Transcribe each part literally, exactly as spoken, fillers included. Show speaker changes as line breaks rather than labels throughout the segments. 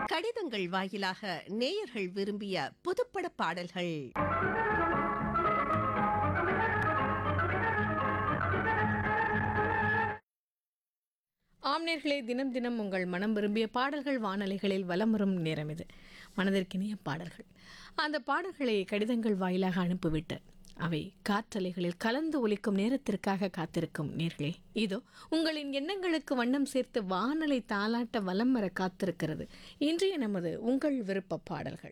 கடிதங்கள் வாயிலாக நேயர்கள் விரும்பிய புதுப்பட பாடல்கள்.
ஆம்நேர்களே, தினம் தினம் உங்கள் மனம் விரும்பிய பாடல்கள் வானொலிகளில் வலம் வரும் நேரம் இது. மனதிற்கினிய பாடல்கள். அந்த பாடல்களை கடிதங்கள் வாயிலாக அனுப்பிவிட்டு அவை காற்றலைகளில் கலந்து ஒலிக்கும் நேரத்திற்காக காத்திருக்கும் நேர்களே, இதோ உங்களின் எண்ணங்களுக்கு வண்ணம் சேர்த்து வானலை தாலாட்ட வலம் வர காத்திருக்கிறது இன்றைய நமது உங்கள் விருப்ப பாடல்கள்.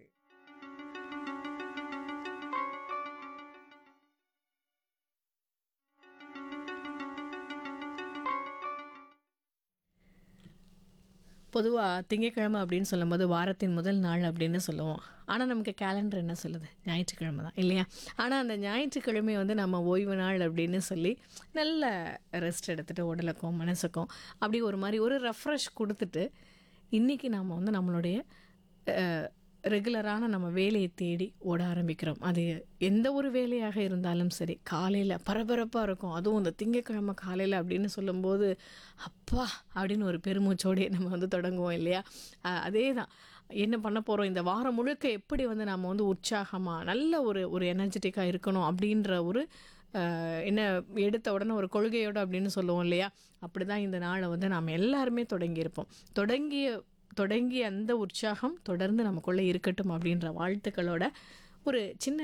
பொதுவாக திங்கட்கிழமை அப்படின்னு சொல்லும்போது வாரத்தின் முதல் நாள் அப்படின்னு சொல்லுவோம். ஆனால் நமக்கு கேலண்டர் என்ன சொல்லுது? ஞாயிற்றுக்கிழமை தான் இல்லையா? ஆனால் அந்த ஞாயிற்றுக்கிழமை வந்து நம்ம ஓய்வு நாள் அப்படின்னு சொல்லி நல்ல ரெஸ்ட் எடுத்துகிட்டு உடலுக்கும் மனசுக்கும் அப்படி ஒரு மாதிரி ஒரு ரெஃப்ரெஷ் கொடுத்துட்டு இன்றைக்கி நாம் வந்து நம்மளுடைய ரெகுலரான நம்ம வேலையை தேடி ஓட ஆரம்பிக்கிறோம். அது எந்த ஒரு வேலையாக இருந்தாலும் சரி, காலையில் பரபரப்பாக இருக்கும். அதுவும் இந்த திங்கட்கிழமை காலையில் அப்படின்னு சொல்லும்போது அப்பா அப்படின்னு ஒரு பெருமூச்சோடையே நம்ம வந்து தொடங்குவோம் இல்லையா? அதே தான், என்ன பண்ண போகிறோம், இந்த வாரம் முழுக்க எப்படி வந்து நம்ம வந்து உற்சாகமாக நல்ல ஒரு ஒரு எனர்ஜெட்டிக்காக இருக்கணும் அப்படின்ற ஒரு என்ன எடுத்த உடனே ஒரு கொள்கையோடு அப்படின்னு சொல்லுவோம் இல்லையா? அப்படி தான் இந்த நாளை வந்து நாம் எல்லாருமே தொடங்கியிருப்போம். தொடங்கிய தொடங்கி அந்த உற்சாகம் தொடர்ந்து நமக்குள்ளே இருக்கட்டும் அப்படின்ற வாழ்த்துக்களோட ஒரு சின்ன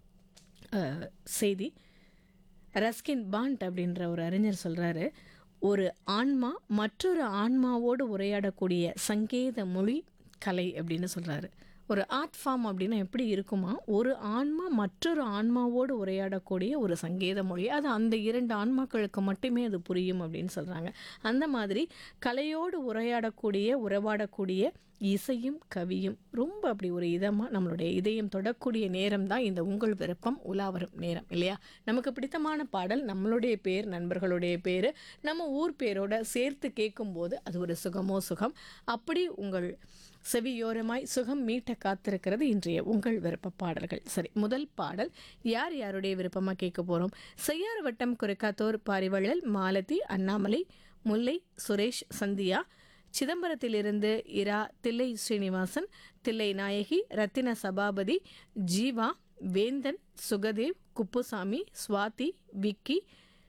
செய்தி. ரஸ்கின் பாண்ட் அப்படின்ற ஒரு அறிஞர் சொல்கிறாரு, ஒரு ஆன்மா மற்றொரு ஆன்மாவோடு உரையாடக்கூடிய சங்கேத மொழி கலை அப்படின்னு சொல்கிறாரு. ஒரு ஆர்ட் ஃபார்ம் அப்படின்னா எப்படி இருக்குமா, ஒரு ஆன்மா மற்றொரு ஆன்மாவோடு உரையாடக்கூடிய ஒரு சங்கேத மொழி, அது அந்த இரண்டு ஆன்மாக்களுக்கு மட்டுமே அது புரியும் அப்படின்னு சொல்கிறாங்க. அந்த மாதிரி கலையோடு உரையாடக்கூடிய உறவாடக்கூடிய இசையும் கவியும் ரொம்ப அப்படி ஒரு இதமாக நம்மளுடைய இதயம் தொடக்கூடிய நேரம் தான் இந்த உங்கள் விருப்பம் உலாவரும் நேரம் இல்லையா? நமக்கு பிடித்தமான பாடல், நம்மளுடைய பேர், நண்பர்களுடைய பேர், நம்ம ஊர் பேரோட சேர்த்து கேட்கும்போது அது ஒரு சுகமோ சுகம். அப்படி உங்கள் செவியோரமாய் சுகம் மீட்ட காத்திருக்கிறது இன்றைய உங்கள் விருப்ப பாடல்கள். சரி, முதல் பாடல் யார் யாருடைய விருப்பமாக கேட்க போகிறோம்? செய்யார் வட்டம் குறைக்காத்தோர் பாரிவள்ளல் மாலதி அண்ணாமலை முல்லை சுரேஷ் சந்தியா, சிதம்பரத்திலிருந்து இரா தில்லை ஸ்ரீனிவாசன், தில்லை நாயகி ரத்தின சபாபதி, ஜீவா வேந்தன், சுகதேவ், குப்புசாமி, சுவாதி, விக்கி,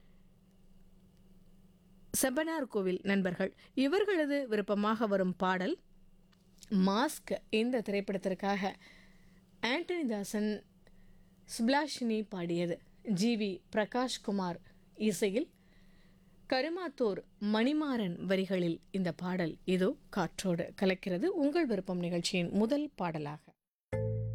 செபனார் கோவில் நண்பர்கள் இவர்களது விருப்பமாக வரும் பாடல் மாஸ்க். இந்த திரைப்படத்திற்காக ஆண்டனி தாசன் சுப்லாஷினி பாடியது. ஜி வி பிரகாஷ்குமார் இசையில் கருமாத்தூர் மணிமாறன் வரிகளில் இந்த பாடல் இதோ காற்றோடு கலக்கிறது உங்கள் விருப்பம் நிகழ்ச்சியின் முதல் பாடலாக.